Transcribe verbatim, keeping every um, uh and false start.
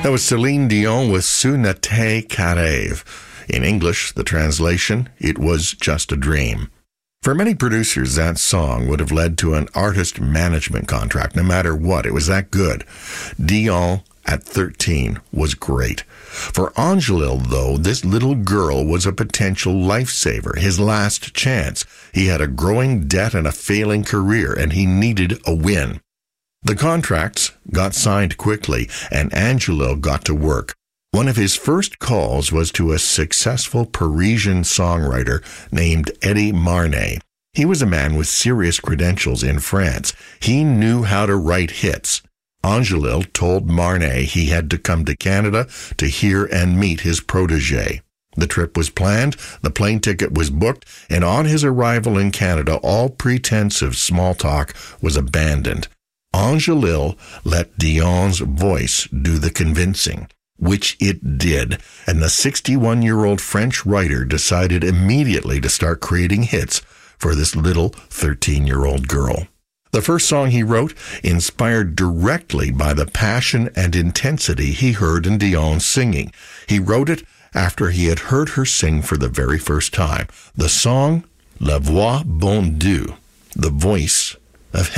That was Celine Dion with Ce n'était qu'un rêve. In English, the translation, it was just a dream. For many producers, that song would have led to an artist management contract, no matter what. It was that good. Dion, at thirteen, was great. For Angelil, though, this little girl was a potential lifesaver, his last chance. He had a growing debt and a failing career, and he needed a win. The contracts got signed quickly, and Angelil got to work. One of his first calls was to a successful Parisian songwriter named Eddie Marnay. He was a man with serious credentials in France. He knew how to write hits. Angelil told Marnay he had to come to Canada to hear and meet his protégé. The trip was planned, the plane ticket was booked, and on his arrival in Canada, all pretense of small talk was abandoned. Angelil let Dion's voice do the convincing, which it did, and the sixty-one-year-old French writer decided immediately to start creating hits for this little thirteen-year-old girl. The first song he wrote, inspired directly by the passion and intensity he heard in Dion's singing. He wrote it after he had heard her sing for the very first time. The song, La Voix Bon Dieu, the voice of